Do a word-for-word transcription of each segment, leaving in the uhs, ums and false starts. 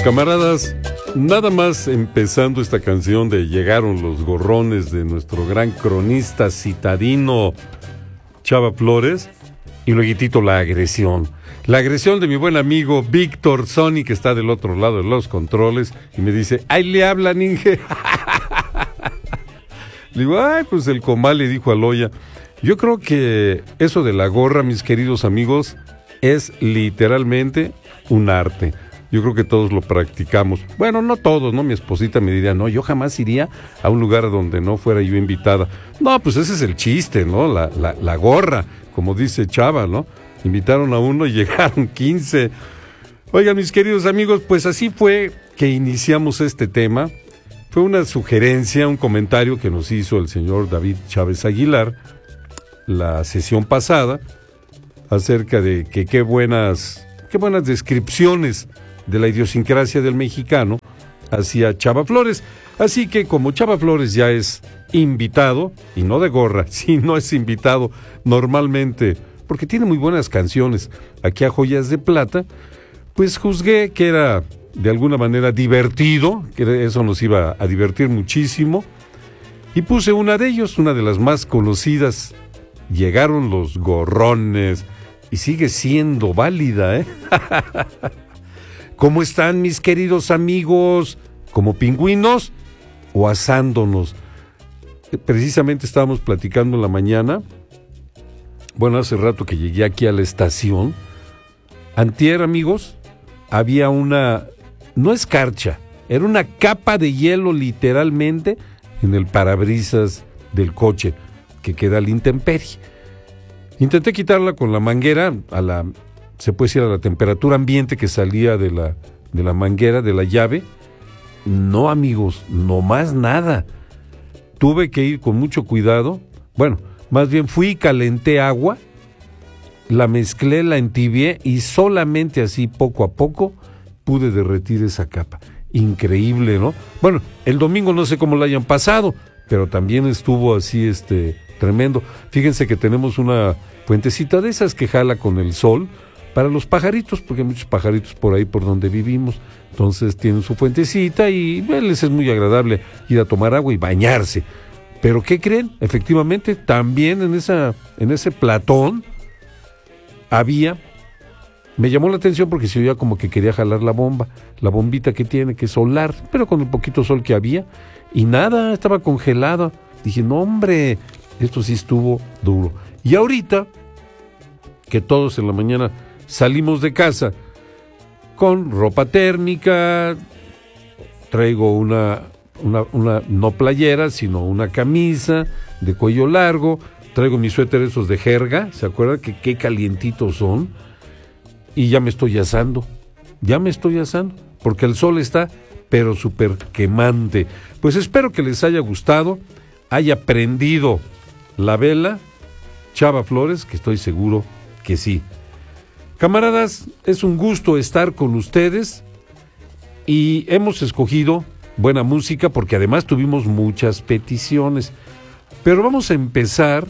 Camaradas, nada más empezando esta canción de Llegaron los gorrones de nuestro gran cronista citadino Chava Flores, y luego la agresión. La agresión de mi buen amigo Víctor Sony, que está del otro lado de los controles, y me dice, ¡ay, le hablan, Inge! Le digo, ay, pues el comal le dijo a Loya. Yo creo que eso de la gorra, mis queridos amigos, es literalmente un arte. Yo creo que todos lo practicamos. Bueno, no todos, ¿no? Mi esposita me diría, no, yo jamás iría a un lugar donde no fuera yo invitada. No, pues ese es el chiste, ¿no? La, la, la gorra, como dice Chava, ¿no? Invitaron a uno y llegaron quince. Oigan, mis queridos amigos, pues así fue que iniciamos este tema. Fue una sugerencia, un comentario que nos hizo el señor David Chávez Aguilar la sesión pasada acerca de que qué buenas, qué buenas descripciones de la idiosincrasia del mexicano hacia Chava Flores. Así que como Chava Flores ya es invitado, y no de gorra, sino es invitado normalmente, porque tiene muy buenas canciones aquí a Joyas de Plata, pues juzgué que era de alguna manera divertido, que eso nos iba a divertir muchísimo, y puse una de ellos, una de las más conocidas, Llegaron los gorrones, y sigue siendo válida, ¿eh? ¿Cómo están, mis queridos amigos? ¿Como pingüinos o asándonos? Precisamente estábamos platicando en la mañana, bueno, hace rato que llegué aquí a la estación. Antier, amigos, había una, no escarcha, era una capa de hielo literalmente en el parabrisas del coche, que queda a la intemperie. Intenté quitarla con la manguera, a la, se puede decir a la temperatura ambiente que salía de la, de la manguera, de la llave. No, amigos, no más nada. Tuve que ir con mucho cuidado. Bueno, más bien fui y calenté agua, la mezclé, la entibié y solamente así, poco a poco, pude derretir esa capa. Increíble, ¿no? Bueno, el domingo no sé cómo la hayan pasado, pero también estuvo así, este, tremendo. Fíjense que tenemos una fuentecita de esas que jala con el sol para los pajaritos, porque hay muchos pajaritos por ahí por donde vivimos. Entonces tienen su fuentecita y bueno, les es muy agradable ir a tomar agua y bañarse. Pero ¿qué creen? Efectivamente, también en esa, en ese platón había, me llamó la atención porque se oía como que quería jalar la bomba, la bombita que tiene, que es solar, pero con el poquito sol que había, y nada, estaba congelada. Dije, no, hombre, esto sí estuvo duro. Y ahorita, que todos en la mañana salimos de casa con ropa térmica, traigo una, una, una no playera, sino una camisa de cuello largo, traigo mis suéteres esos de jerga, ¿se acuerdan que qué calientitos son? Y ya me estoy asando, ya me estoy asando, porque el sol está, pero súper quemante. Pues espero que les haya gustado, haya prendido la vela Chava Flores, que estoy seguro que sí. Camaradas, es un gusto estar con ustedes y hemos escogido buena música porque además tuvimos muchas peticiones. Pero vamos a empezar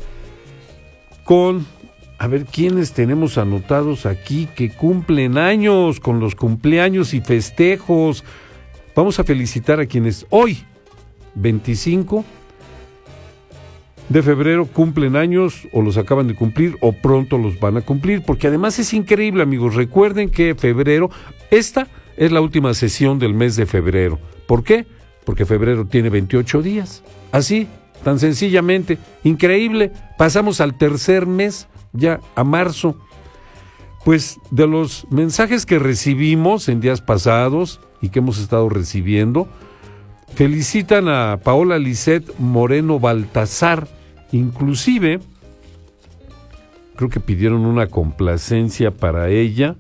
con, a ver quiénes tenemos anotados aquí que cumplen años, con los cumpleaños y festejos. Vamos a felicitar a quienes hoy, veinticinco de febrero, cumplen años o los acaban de cumplir o pronto los van a cumplir, porque además es increíble, amigos. Recuerden que febrero, esta es la última sesión del mes de febrero. ¿Por qué? Porque febrero tiene veintiocho días. Así, tan sencillamente, increíble. Pasamos al tercer mes, ya a marzo. Pues de los mensajes que recibimos en días pasados y que hemos estado recibiendo, felicitan a Paola Lisset Moreno Baltazar. Inclusive, creo que pidieron una complacencia para ella.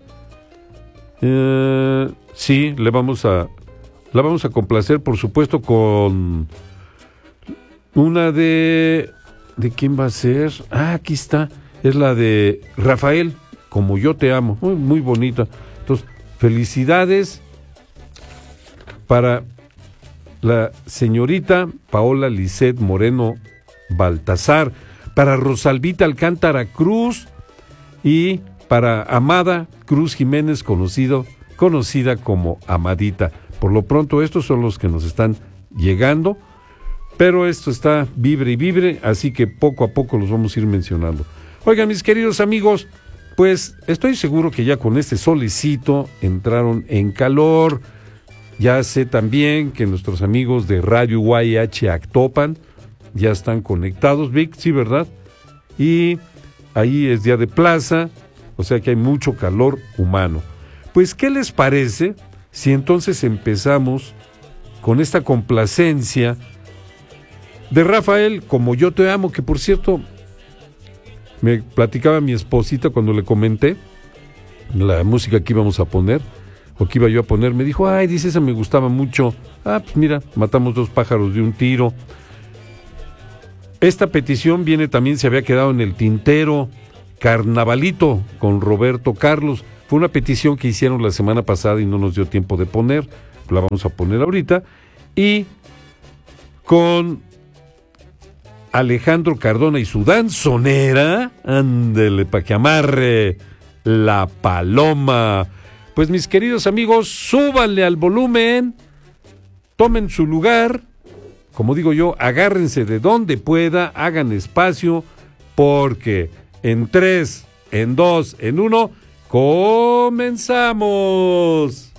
Eh, sí, le vamos a, la vamos a complacer, por supuesto, con una de... ¿De quién va a ser? Ah, aquí está. Es la de Rafael, Como yo te amo. Muy, muy bonita. Entonces, felicidades para la señorita Paola Lisset Moreno Baltazar, para Rosalvita Alcántara Cruz y para Amada Cruz Jiménez, conocido conocida como Amadita. Por lo pronto, estos son los que nos están llegando, pero esto está vibre y vibre, así que poco a poco los vamos a ir mencionando. Oigan, mis queridos amigos, pues estoy seguro que ya con este solecito entraron en calor. Ya sé también que nuestros amigos de Radio Y H Actopan ya están conectados, Vic, sí, ¿verdad? Y ahí es día de plaza, o sea que hay mucho calor humano. Pues, ¿qué les parece si entonces empezamos con esta complacencia de Rafael, Como yo te amo, que por cierto, me platicaba mi esposita cuando le comenté la música que íbamos a poner, o que iba yo a poner, me dijo, ay, dice, esa me gustaba mucho. Ah, pues mira, matamos dos pájaros de un tiro. Esta petición viene también, se había quedado en el tintero, Carnavalito, con Roberto Carlos. Fue una petición que hicieron la semana pasada y no nos dio tiempo de poner, la vamos a poner ahorita. Y con Alejandro Cardona y su danzonera, ándele pa' que amarre la paloma. Pues mis queridos amigos, súbanle al volumen, tomen su lugar, como digo yo, agárrense de donde pueda, hagan espacio, porque en tres, en dos, en uno, ¡comenzamos!